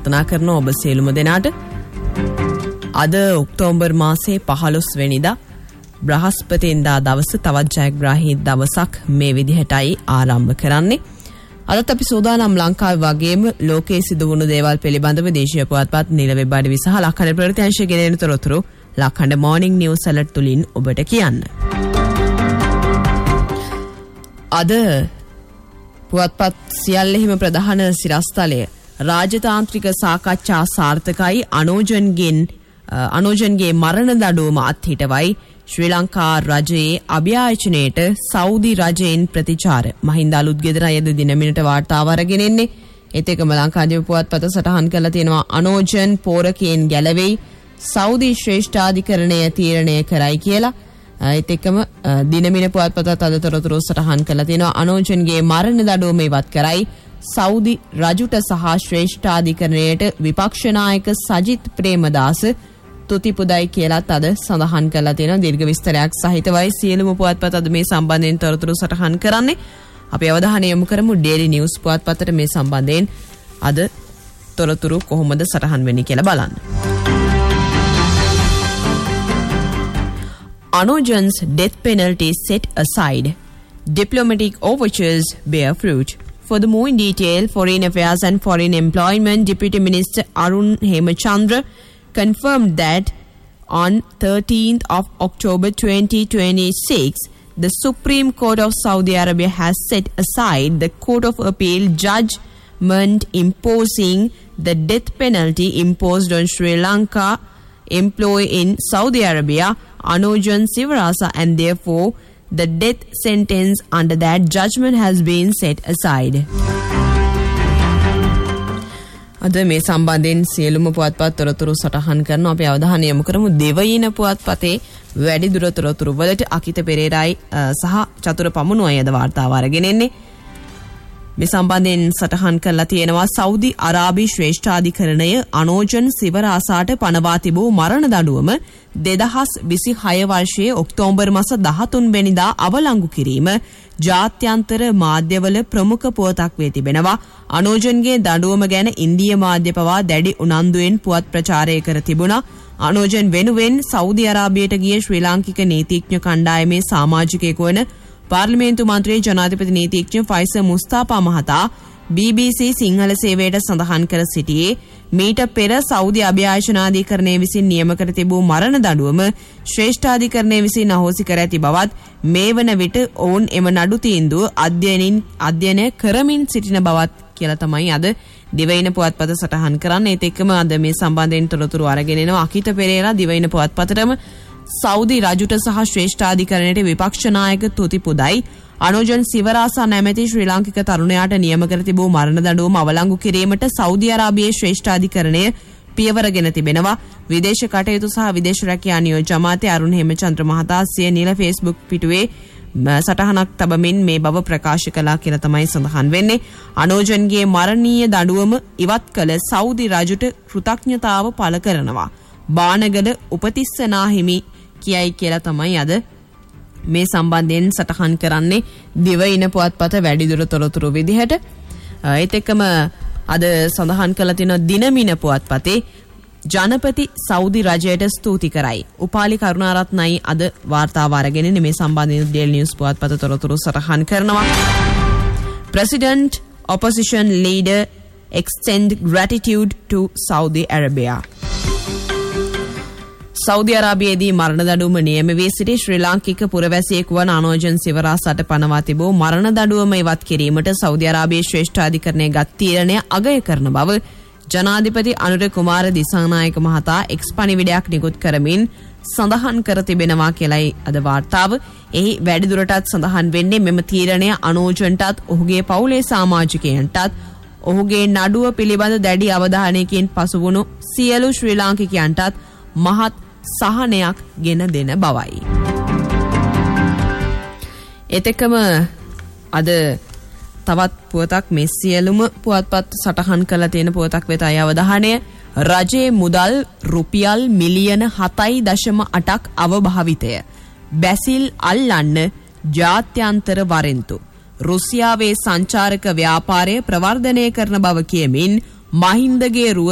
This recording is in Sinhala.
ප්‍රාර්ථනා කරනවා ඔබ සියලුම දෙනාට. අද ඔක්තෝබර් මාසයේ 15 වෙනිදා බ්‍රහස්පතින්දා දවස තවත් ජයග්‍රාහී දවසක් මේ විදිහටයි ආරම්භ කරන්නේ. අදත් අපි සෝදානම් ලංකාවේ වගේම ලෝකයේ සිදු වුණු දේවල් පිළිබඳව දේශීය පුවත්පත් නිල වෙබ් අඩවි සහ ලක්හඬ ප්‍රතිංශය ගෙනෙන තොරතුරු ලක්හඬ මොර්නිං නිවුස් ඇලර්ට් තුලින් ඔබට කියන්න. අද පුවත්පත් සියල්ලෙහිම ප්‍රධාන සිරස්තලය රාජතාන්ත්‍රික සාකච්ඡා සාර්ථකයි අනෝජන්ගේ මරණ දඬුවම අත්හිටවයි ශ්‍රී ලංකා රජයේ අභ්‍යාචනයට සෞදි රජයෙන් ප්‍රතිචාර. මහින්ද අලුත්ගෙදර අයද දිනමිනට වාර්තාව අරගෙන එන්නේ. ඒත් එක්කම ලංකාදීප පුවත්පත සටහන් කරලා තියෙනවා අනෝජන් පෝරකයෙන් ගැලවෙයි සෞදි ශ්‍රේෂ්ඨාධිකරණය තීරණය කරයි කියලා. ඒත් එක්කම දිනමින පුවත්පතත් අද තොරතුරු සටහන් කරලා තියෙනවා අනෝජන්ගේ මරණ දඬුවම ඉවත් කරයි සෞදි රජුට සහ ශ්‍රේෂ්ඨාධිකරණයට විපක්ෂ නායක සජිත් ප්‍රේමදාස තුතිපුදයි කියලාත් අද සඳහන් කරලා තියෙනවා. දීර්ඝ විස්තරයක් සහිතවයි සියලුම පුවත්පත් අද මේ සම්බන්ධයෙන් තොරතුරු සටහන් කරන්නේ. අපි අවධානය යොමු කරමු ඩේලි නිවුස් පුවත්පතට මේ සම්බන්ධයෙන් අද තොරතුරු කොහොමද සටහන් වෙන්නේ කියලා බලන්න. Anojan's death penalty set aside. Diplomatic overtures bear fruit. Furthermore, in detail, Foreign Affairs and Foreign Employment Deputy Minister Arun Hemachandra confirmed that on 13th of October 2026, the Supreme Court of Saudi Arabia has set aside the Court of Appeal judgment imposing the death penalty imposed on Sri Lanka employee in Saudi Arabia, Anojan Sivarasa, and therefore the death sentence under that judgment has been set aside. අද මේ සම්බන්ධයෙන් සියලුම පුවත්පත් තොරතුරු සටහන් කරන අපි අවධානය යොමු කරමු දෙවයින පුවත්පතේ වැඩිදුර තොරතුරු වලට අකිත පෙරේරායි සහ චතුර පමුණුවයි අද වාර්තාව අරගෙන එන්නේ. මේ සම්බන්ධයෙන් සටහන් කරලා තියෙනවා සෞදි අරාබි ශ්‍රේෂ්ඨාධිකරණය අනෝජන් සිවරාසාට පනවා තිබූ මරණ දඬුවම 2026 වර්ෂයේ ඔක්තෝබර් මාස 13 වෙනිදා අවලංගු කිරීම ජාත්‍යන්තර මාධ්‍යවල ප්‍රමුඛ පුවතක් වේ තිබෙනවා. අනෝජන්ගේ දඬුවම ගැන ඉන්දියා මාධ්‍ය පවා දැඩි උනන්දුවෙන් පුවත් ප්‍රචාරය කර තිබුණා. අනෝජන් වෙනුවෙන් සෞදි අරාබියට ගිය ශ්‍රී ලාංකික නීතිඥ කණ්ඩායමේ සමාජිකයෙකු වන පාර්ලිමේන්තු මන්ත්‍රී ජනාධිපති නීතිඥ ෆයිසර් මුස්තාපා මහතා BBC සිංහල සේවයට සඳහන් කර සිටියේ මීට පෙර සෞදි අභ්‍යාචනාධිකරණය විසින් නියම කර තිබූ මරණ දඬුවම ශ්‍රේෂ්ඨාධිකරණය විසින් අහෝසි කර ඇති බවත් මේ වන විට ඔවුන් එම නඩු තීන්දුව අධ්‍යයනය කරමින් සිටින බවත් කියලා තමයි අද දිවයින පුවත්පත සටහන් කරන්නේ. ඒත් එක්කම අද මේ සම්බන්ධයෙන් තොරතුරු අරගෙන එනවා අකිත පෙරේරා දිවයින පුවත්පතටම සෞදි රජුට සහ ශ්‍රේෂ්ඨාධිකරණයට විපක්ෂ නායක තුතිපුදයි අනෝජන් සිවරාසා නැමැති ශ්‍රී ලාංකික තරුණයාට නියම කර තිබූ මරණ දඬුවම අවලංගු කිරීමට සෞදි අරාබියේ ශ්‍රේෂ්ඨාධිකරණය පියවරගෙන තිබෙනවා. විදේශ කටයුතු සහ විදේශ රැකියා නියෝජ්‍ය අමාත්‍ය අරුණ හේමචන්ද්‍ර මහතා සිය නිල Facebook පිටුවේ සටහනක් තබමින් මේ බව ප්‍රකාශ කළා කියලා තමයි සඳහන් වෙන්නේ. අනෝජන්ගේ මරණීය දඬුවම ඉවත් කළ සෞදි රජුට කෘතඥතාව පළ කරනවා. බානගල උපතිස්ස නාහිමි කියයි කියලා තමයි අද මේ සම්බන්ධයෙන් සටහන් කරන්නේ දිවයින පුවත්පත වැඩිදුර තොරතුරු විදිහට. ඒත් එක්කම අද සඳහන් කළ තියෙන දිනමින පුවත්පතේ ජනපති සෞදි රජයට ස්තුති කරයි. උපාලි කරුණාරත්නයි අද වාර්තාව අරගෙන මේ සම්බන්ධයෙන් ඩේලි නිවුස් පුවත්පත තොරතුරු සටහන් කරනවා. President opposition leader extend gratitude to Saudi Arabia. Saudi අරාබියේදී මරණ දඬුවම නියම වී සිටි ශ්‍රී ලාංකික පුරවැසියෙකු වන අනෝජන් සිවරාසට පනවා තිබූ මරණ දඬුවම ඉවත් කිරීමට සෞදි අරාබියේ ශ්‍රේෂ්ඨාධිකරණය ගත් තීරණය අගය කරන බව ජනාධිපති අනුර කුමාර දිසානායක මහතා එක්ස් පණිවිඩයක් නිකුත් කරමින් සඳහන් කර තිබෙනවා කියලයි අද වාර්තාව. එහි වැඩිදුරටත් සඳහන් වෙන්නේ මෙම තීරණය අනෝජන්ටත් ඔහුගේ පවුලේ සමාජිකයන්ටත් ඔහුගේ නඩුව පිළිබඳ දැඩි අවධානයකින් පසුවුණු සියලු ශ්‍රී ලාංකිකයන්ටත් මහත් සහනයක් ගෙන දෙන බවයි. එතකම අද තවත් පුවතක් මේ සියලුම පුවත්පත් සටහන් කළ තියෙන පුවතක් වෙත අවධානය. රජයේ මුදල් රුපියල් මිලියන 7.8ක් අවභාවිතය. බැසිල් අල්ලන්න ජාත්‍යන්තර වරෙන්තු. රුසියාවේ සංචාරක ව්‍යාපාරය ප්‍රවර්ධනය කරන බව කියමින් මහින්දගේ